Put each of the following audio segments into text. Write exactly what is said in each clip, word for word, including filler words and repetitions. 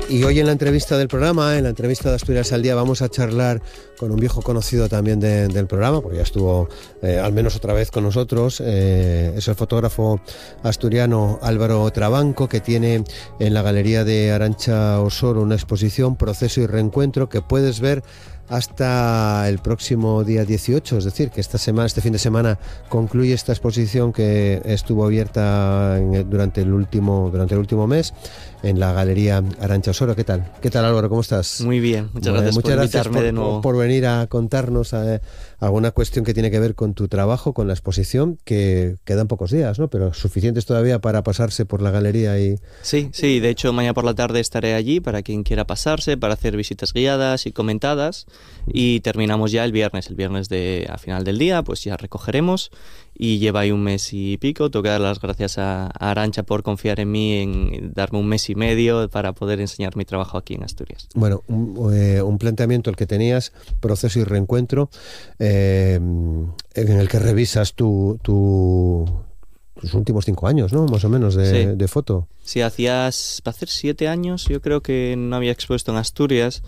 Y hoy en la entrevista del programa, en la entrevista de Asturias al Día, vamos a charlar con un viejo conocido también de, del programa, porque ya estuvo eh, al menos otra vez con nosotros. Eh, es el fotógrafo asturiano Álvaro Trabanco, que tiene en la Galería de Arantxa Osoro una exposición, Proceso y Reencuentro, que puedes ver hasta el próximo día dieciocho, es decir, que esta semana, este fin de semana concluye esta exposición que estuvo abierta en, durante el último durante el último mes en la Galería Arantxa Osoro. ¿Qué tal? ¿Qué tal, Álvaro? ¿Cómo estás? Muy bien, muchas bueno, gracias muchas por gracias invitarme por, de nuevo. Por, por venir a contarnos eh, alguna cuestión que tiene que ver con tu trabajo, con la exposición, que quedan pocos días, ¿no? Pero suficientes todavía para pasarse por la galería y... Sí, sí, de hecho mañana por la tarde estaré allí para quien quiera pasarse, para hacer visitas guiadas y comentadas, y terminamos ya el viernes, el viernes de a final del día, pues ya recogeremos, y lleva ahí un mes y pico. Tengo que dar las gracias a, a Arantxa por confiar en mí, en darme un mes y medio para poder enseñar mi trabajo aquí en Asturias. Bueno, un, eh, un planteamiento el que tenías, Proceso y Reencuentro, eh, en el que revisas tu, tu, tus últimos cinco años, ¿no? Más o menos, de, sí. de foto. Sí, hacías, va a hacer siete años, yo creo que no había expuesto en Asturias.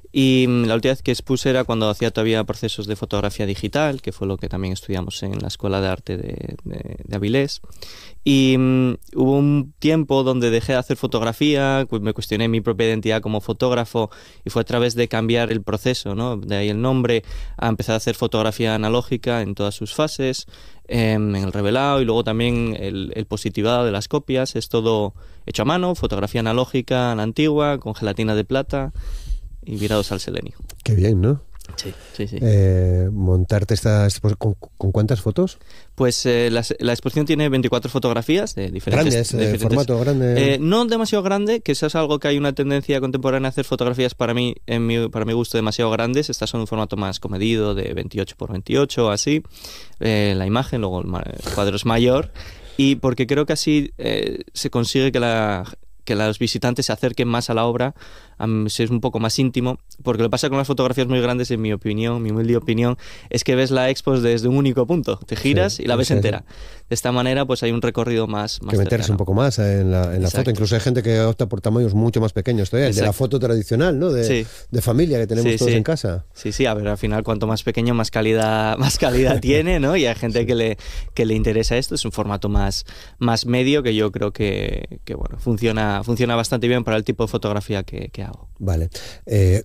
Y la última vez que expuse era cuando hacía todavía procesos de fotografía digital, que fue lo que también estudiamos en la Escuela de Arte de, de, de Avilés. Y um, hubo un tiempo donde dejé de hacer fotografía, me cuestioné mi propia identidad como fotógrafo, y fue a través de cambiar el proceso, ¿no? De ahí el nombre, a empezar a hacer fotografía analógica en todas sus fases, eh, en el revelado, y luego también el, el positivado de las copias. Es todo hecho a mano, fotografía analógica a la antigua, con gelatina de plata y virados al selenio. Qué bien, ¿no? Sí, sí, sí. Eh, montarte esta, ¿con, ¿con cuántas fotos? Pues eh, la, la exposición tiene veinticuatro fotografías de diferentes... ¿Grandes? De diferentes ¿Formato grande? Eh, no demasiado grande, que eso es algo que hay una tendencia contemporánea a hacer fotografías para mí, en mi, para mi gusto, demasiado grandes. Estas son un formato más comedido, de veintiocho por veintiocho, así. Eh, la imagen, luego el, el cuadro es mayor. Y porque creo que así eh, se consigue que la... que los visitantes se acerquen más a la obra, um, es un poco más íntimo, porque lo que pasa con las fotografías muy grandes, en mi opinión, mi humilde opinión, es que ves la expo desde un único punto, te giras sí, y la ves sí, entera. Sí. De esta manera pues hay un recorrido más, más que meterse cercano. Un poco más en la, en la foto, incluso hay gente que opta por tamaños mucho más pequeños todavía, el de la foto tradicional, ¿no? De, sí. de familia que tenemos sí, todos sí. en casa. Sí, sí, a ver, al final cuanto más pequeño más calidad, más calidad tiene, ¿no? Y hay gente sí. que, le, que le interesa esto, es un formato más, más medio que yo creo que, que bueno, funciona funciona bastante bien para el tipo de fotografía que, que hago. Vale. Eh,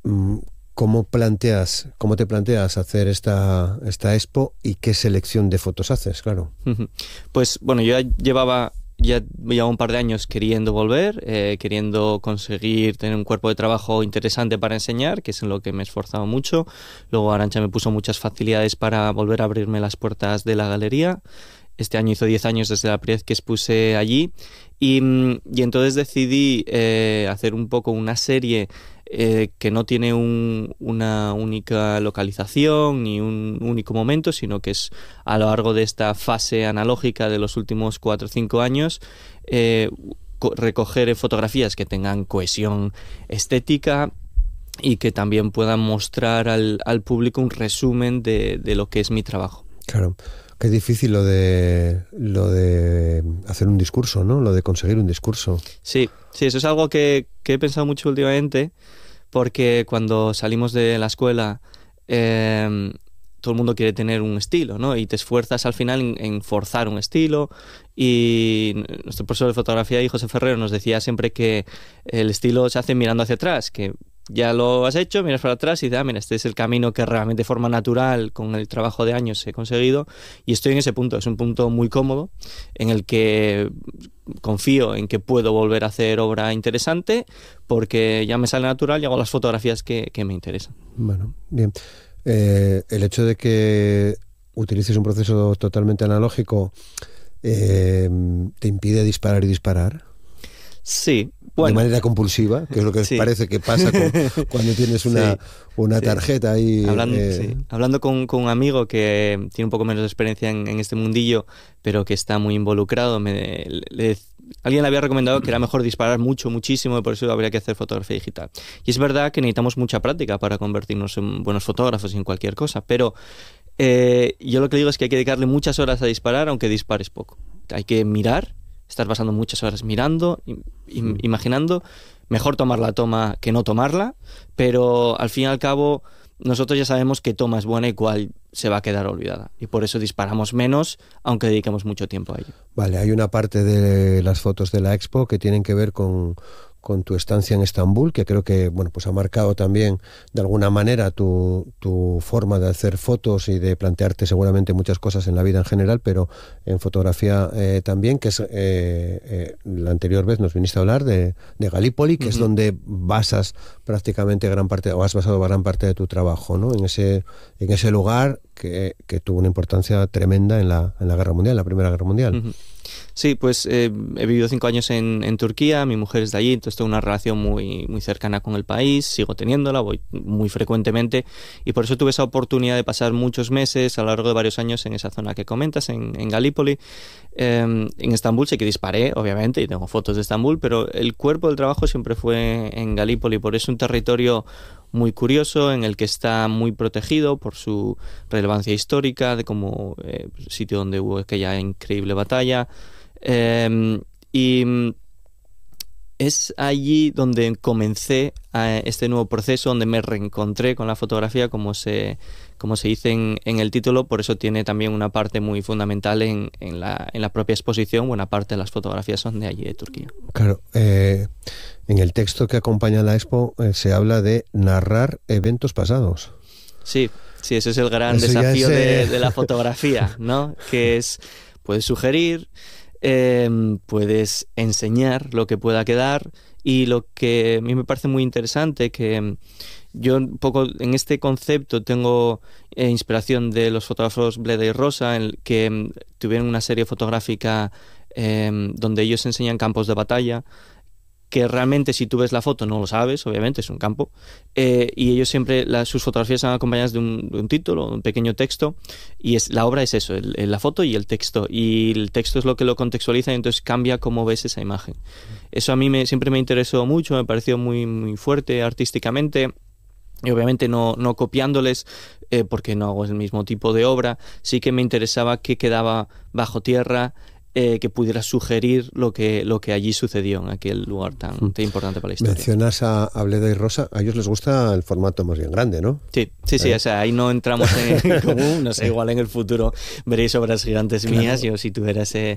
¿cómo planteas, cómo te planteas hacer esta, esta expo y qué selección de fotos haces? Claro. Pues bueno, yo ya llevaba ya llevaba un par de años queriendo volver, eh, queriendo conseguir tener un cuerpo de trabajo interesante para enseñar, que es en lo que me he esforzado mucho. Luego Arantxa me puso muchas facilidades para volver a abrirme las puertas de la galería. Este año hizo diez años desde la primera vez que expuse allí, y, y entonces decidí eh, hacer un poco una serie eh, que no tiene un, una única localización ni un único momento, sino que es a lo largo de esta fase analógica de los últimos cuatro o cinco años, eh, recoger fotografías que tengan cohesión estética y que también puedan mostrar al, al público un resumen de, de lo que es mi trabajo. Claro. Qué difícil lo de lo de hacer un discurso, ¿no? Lo de conseguir un discurso. Sí, sí, eso es algo que, que he pensado mucho últimamente, porque cuando salimos de la escuela eh, todo el mundo quiere tener un estilo, ¿no? Y te esfuerzas al final en, en forzar un estilo, y nuestro profesor de fotografía, José Ferrero, nos decía siempre que el estilo se hace mirando hacia atrás, que ya lo has hecho, miras para atrás y dices, ah, mira, este es el camino que realmente de forma natural, con el trabajo de años, he conseguido, y estoy en ese punto. Es un punto muy cómodo en el que confío en que puedo volver a hacer obra interesante, porque ya me sale natural y hago las fotografías que, que me interesan. Bueno, bien. Eh, el hecho de que utilices un proceso totalmente analógico eh, te impide disparar y disparar. Sí, bueno. De manera compulsiva, que es lo que sí. parece que pasa con, cuando tienes una, sí. una tarjeta sí. ahí. Hablando, eh... sí. Hablando con, con un amigo que tiene un poco menos de experiencia en, en este mundillo, pero que está muy involucrado, me, le, alguien le había recomendado que era mejor disparar mucho, muchísimo, y por eso habría que hacer fotografía digital. Y es verdad que necesitamos mucha práctica para convertirnos en buenos fotógrafos en cualquier cosa, pero eh, yo lo que digo es que hay que dedicarle muchas horas a disparar, aunque dispares poco. Hay que mirar, estar pasando muchas horas mirando, im, im, imaginando, mejor tomar la toma que no tomarla, pero al fin y al cabo nosotros ya sabemos qué toma es buena y cuál se va a quedar olvidada. Y por eso disparamos menos, aunque dediquemos mucho tiempo a ello. Vale, hay una parte de las fotos de la expo que tienen que ver con, con tu estancia en Estambul, que creo que bueno, pues ha marcado también de alguna manera tu, tu forma de hacer fotos y de plantearte seguramente muchas cosas en la vida en general, pero en fotografía eh, también, que es eh, eh, la anterior vez nos viniste a hablar de, de Galípoli, que uh-huh. es donde basas prácticamente gran parte, o has basado gran parte de tu trabajo, ¿no? En ese, en ese lugar que, que tuvo una importancia tremenda en la, en la Guerra Mundial, la Primera Guerra Mundial. Uh-huh. Sí, pues eh, he vivido cinco años en, en Turquía, mi mujer es de allí, entonces tengo una relación muy, muy cercana con el país, sigo teniéndola, voy muy frecuentemente y por eso tuve esa oportunidad de pasar muchos meses a lo largo de varios años en esa zona que comentas, en, en Galípoli. Eh, en Estambul sí que disparé, obviamente, y tengo fotos de Estambul, pero el cuerpo del trabajo siempre fue en Galípoli, por eso es un territorio muy curioso, en el que está muy protegido por su relevancia histórica, de como eh, sitio donde hubo aquella increíble batalla. Eh, y es allí donde comencé a este nuevo proceso, donde me reencontré con la fotografía, como se, como se dice en, en el título. Por eso tiene también una parte muy fundamental en, en, la, en la propia exposición. Buena parte de las fotografías son de allí, de Turquía. Claro, eh, en el texto que acompaña a la expo eh, se habla de narrar eventos pasados. Sí, sí, ese es el gran Eso desafío es, eh... de, de la fotografía, ¿no? Que es, puedes sugerir, eh, puedes enseñar lo que pueda quedar, y lo que a mí me parece muy interesante, que yo un poco en este concepto tengo eh, inspiración de los fotógrafos Bleda y Rosa, en, que eh, tuvieron una serie fotográfica eh, donde ellos enseñan campos de batalla, que realmente si tú ves la foto no lo sabes, obviamente es un campo, eh, y ellos siempre, la, sus fotografías son acompañadas de un, de un título, un pequeño texto, y es, la obra es eso, el, el, la foto y el texto, y el texto es lo que lo contextualiza y entonces cambia cómo ves esa imagen. Eso a mí me, siempre me interesó mucho, me pareció muy, muy fuerte artísticamente, y obviamente no, no copiándoles, eh, porque no hago el mismo tipo de obra, sí que me interesaba qué quedaba bajo tierra, Eh, que pudiera sugerir lo que lo que allí sucedió en aquel lugar tan, tan importante para la historia. Mencionas a, a Bleda y Rosa, a ellos les gusta el formato más bien grande, ¿no? Sí, sí, sí, ¿Eh? O sea, ahí no entramos en común, no sé, igual en el futuro veréis obras gigantes claro. mías, yo si tuviera ese,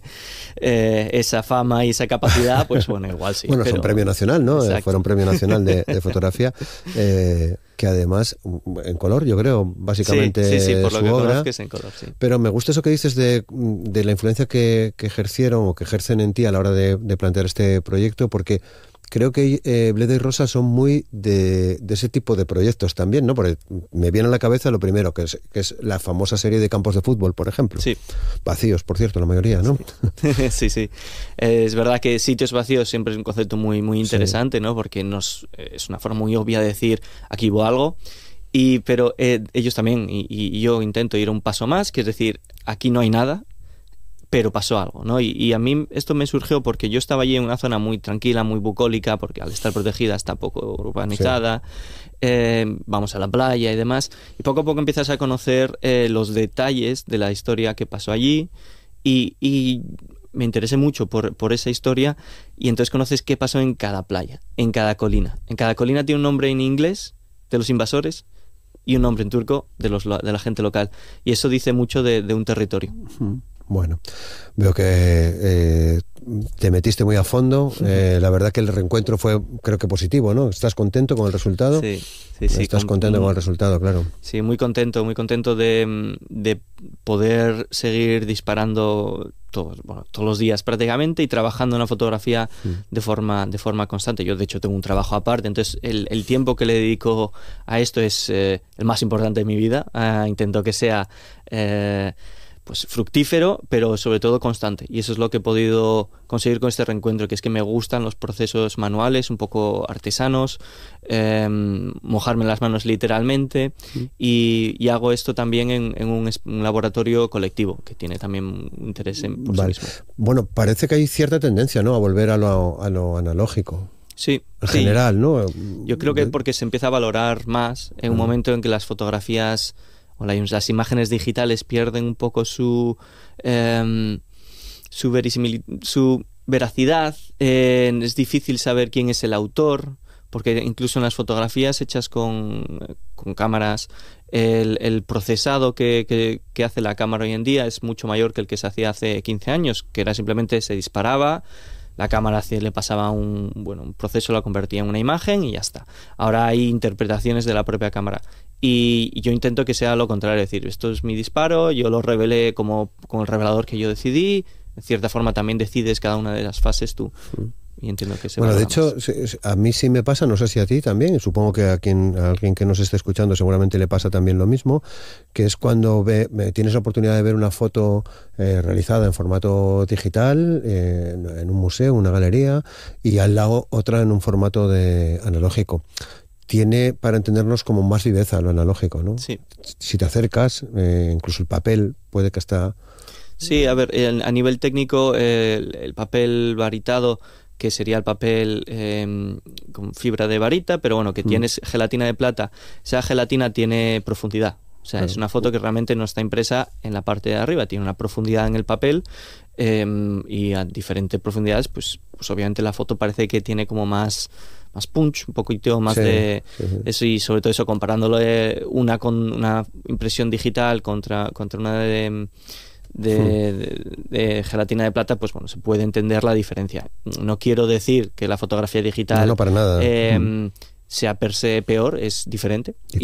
eh, esa fama y esa capacidad, pues bueno, igual sí. Bueno, pero... son premio nacional, ¿no? Exacto. Fueron premio nacional de, de fotografía, eh, que además, en color, yo creo, básicamente sí, sí, sí, por su lo que obra. conozco es en color, sí. Pero me gusta eso que dices de, de la influencia que, que ejercieron o que ejercen en ti a la hora de, de plantear este proyecto, porque creo que eh, Bleda y Rosa son muy de, de ese tipo de proyectos también, ¿no? Porque me viene a la cabeza lo primero, que es, que es la famosa serie de campos de fútbol, por ejemplo. Sí. Vacíos, por cierto, la mayoría, ¿no? Sí, sí. sí. Eh, es verdad que sitios vacíos siempre es un concepto muy, muy interesante, sí. ¿no? Porque nos, eh, es una forma muy obvia de decir, aquí hubo algo. Y, pero eh, ellos también, y, y yo intento ir un paso más, que es decir, aquí no hay nada, pero pasó algo, ¿no? Y, y a mí esto me surgió porque yo estaba allí en una zona muy tranquila, muy bucólica, porque al estar protegida está poco urbanizada, sí. eh, vamos a la playa y demás, y poco a poco empiezas a conocer eh, los detalles de la historia que pasó allí, y, y me interesé mucho por, por esa historia, y entonces conoces qué pasó en cada playa, en cada colina. En cada colina tiene un nombre en inglés de los invasores, y un nombre en turco de, los, de la gente local. Y eso dice mucho de, de un territorio. Bueno, veo que eh, te metiste muy a fondo. Eh, la verdad que el reencuentro fue, creo que positivo, ¿no? ¿Estás contento con el resultado? Sí, sí, sí. Estás con, contento con el resultado, claro. Sí, muy contento, muy contento de, de poder seguir disparando todos, bueno, todos los días prácticamente y trabajando en la fotografía sí. de forma de forma constante. Yo de hecho tengo un trabajo aparte, entonces el, el tiempo que le dedico a esto es eh, el más importante de mi vida. Uh, intento que sea eh, pues fructífero, pero sobre todo constante, y eso es lo que he podido conseguir con este reencuentro, que es que me gustan los procesos manuales, un poco artesanos, eh, mojarme las manos literalmente, sí. y, y hago esto también en, en un, un laboratorio colectivo, que tiene también un interés en por vale. sí mismo. Bueno, parece que hay cierta tendencia, ¿no?, a volver a lo, a lo analógico. Sí. En sí. general, ¿no? Yo creo que porque se empieza a valorar más en un uh-huh. momento en que las fotografías o las imágenes digitales pierden un poco su eh, su verisimilitud, su veracidad, eh, es difícil saber quién es el autor, porque incluso en las fotografías hechas con, con cámaras, el, el procesado que, que, que hace la cámara hoy en día es mucho mayor que el que se hacía hace quince años, que era simplemente se disparaba, la cámara le pasaba un, bueno, un proceso, la convertía en una imagen y ya está. Ahora hay interpretaciones de la propia cámara. Y, y yo intento que sea lo contrario, es decir, esto es mi disparo, yo lo revelé como con el revelador que yo decidí, de cierta forma también decides cada una de las fases tú. Mm. Y entiendo que se bueno, de hecho, más. a mí sí me pasa, no sé si a ti también, supongo que a, quien, a alguien que nos esté escuchando seguramente le pasa también lo mismo, que es cuando ve, tienes la oportunidad de ver una foto eh, realizada en formato digital, eh, en un museo, una galería, y al lado otra en un formato de analógico. Tiene, para entendernos, como más viveza lo analógico, ¿no? Sí. Si te acercas, eh, incluso el papel puede que está... Sí, a ver, a nivel técnico, el, el papel varitado, que sería el papel eh, con fibra de varita, pero bueno, que mm. tienes gelatina de plata. Esa gelatina tiene profundidad. O sea, claro. Es una foto que realmente no está impresa en la parte de arriba, tiene una profundidad en el papel eh, y a diferentes profundidades, pues, pues obviamente la foto parece que tiene como más, más punch, un poquito más sí, de sí, sí. eso, y sobre todo eso, comparándolo eh, una con una impresión digital contra, contra una de... De, de, de gelatina de plata, pues bueno, se puede entender la diferencia. No quiero decir que la fotografía digital no, no, para nada. Eh, mm. sea per se peor, es diferente.